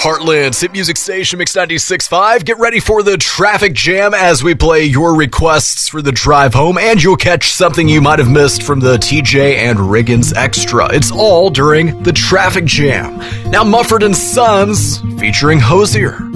Heartland's hit music station, Mix 96.5. Get ready for the traffic jam as we play your requests for the drive home, and you'll catch something you might have missed from the TJ and Riggins Extra. It's all during the traffic jam. Now, Mumford & Sons featuring Hosier.